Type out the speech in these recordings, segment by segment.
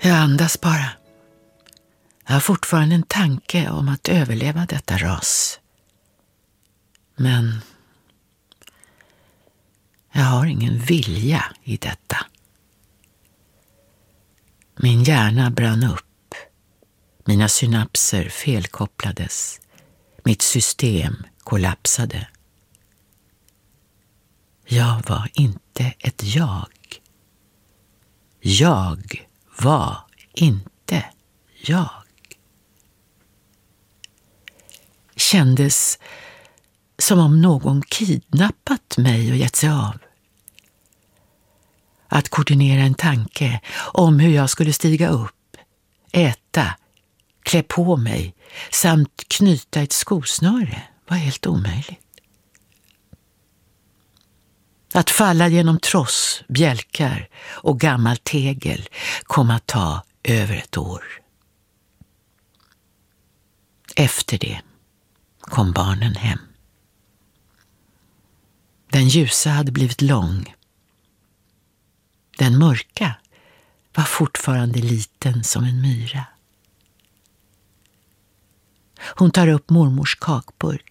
Jag andas bara. Jag har fortfarande en tanke om att överleva detta ras. Men jag har ingen vilja i detta. Min hjärna brann upp. Mina synapser felkopplades. Mitt system kollapsade. Jag var inte ett jag. Jag var inte jag. Kändes som om någon kidnappat mig och gett sig av. Att koordinera en tanke om hur jag skulle stiga upp, äta, klä på mig samt knyta ett skosnöre var helt omöjligt. Att falla genom tross, bjälkar och gammal tegel kom att ta över ett år. Efter det kom barnen hem. Den ljusa hade blivit lång. Den mörka var fortfarande liten som en myra. Hon tar upp mormors kakburk.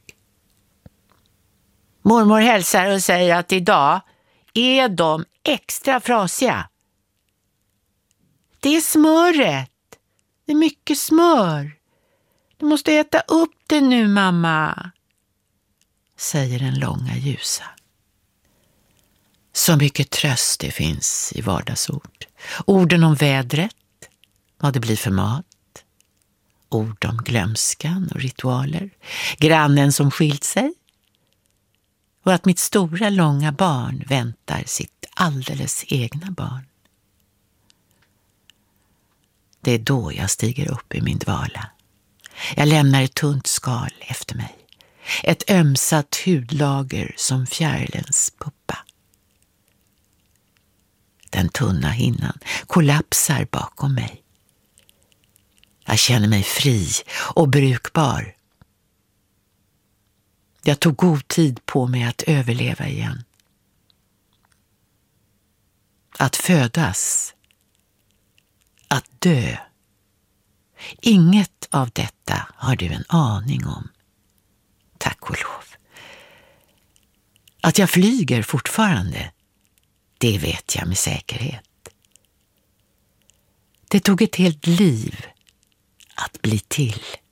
Mormor hälsar och säger att idag är de extra frasiga. Det är smöret. Det är mycket smör. Du måste äta upp det nu, mamma, säger den långa ljusa. Så mycket tröst det finns i vardagsord. Orden om vädret, vad det blir för mat. Ord om glömskan och ritualer. Grannen som skilt sig. Och att mitt stora långa barn väntar sitt alldeles egna barn. Det är då jag stiger upp i min dvala. Jag lämnar ett tunt skal efter mig. Ett ömsat hudlager som fjärilens puppa. Den tunna hinnan kollapsar bakom mig. Jag känner mig fri och brukbar. Jag tog god tid på mig att överleva igen. Att födas. Att dö. Inget av detta har du en aning om. Tack och lov. Att jag flyger fortfarande, det vet jag med säkerhet. Det tog ett helt liv att bli till.